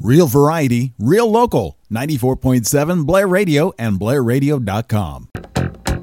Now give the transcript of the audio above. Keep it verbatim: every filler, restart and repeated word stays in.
Real variety, real local. ninety-four point seven Blair Radio and Blair Radio dot com.